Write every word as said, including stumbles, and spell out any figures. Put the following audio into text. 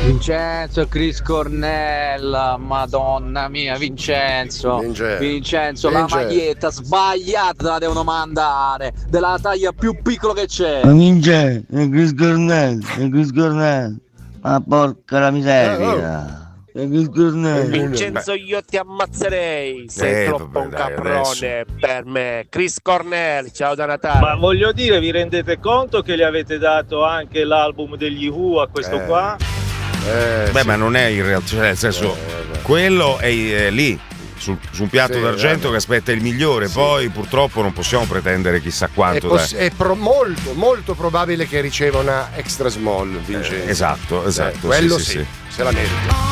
Vincenzo e Chris Cornell, madonna mia, Vincenzo. Vince. Vincenzo, Vince. la maglietta sbagliata te la devono mandare, della taglia più piccola che c'è. Vince, e Chris Cornell, e Chris Cornell. Ma porca la miseria. E Chris Cornell. Vincenzo, io ti ammazzerei. Sei Eh, troppo vabbè, un dai, caprone adesso. per me. Chris Cornell, ciao da Natale. Ma voglio dire, vi rendete conto che gli avete dato anche l'album degli Who a questo Eh. qua? Eh, Beh, sì. ma non è in realtà, cioè, nel senso, quello è eh, lì. Su, su un piatto Sì, d'argento vabbè. che aspetta il migliore, Sì. poi purtroppo non possiamo pretendere chissà È, quanto. poss- dai. è pro- molto, molto probabile che riceva una extra small, Vincenzo. Eh, esatto, esatto, Eh, quello sì, sì, sì, se la merita.